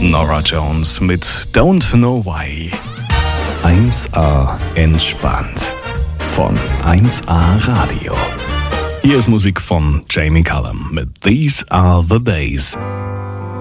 Norah Jones mit Don't Know Why. 1A entspannt von 1A Radio. Hier ist Musik von Jamie Cullum mit These Are the Days.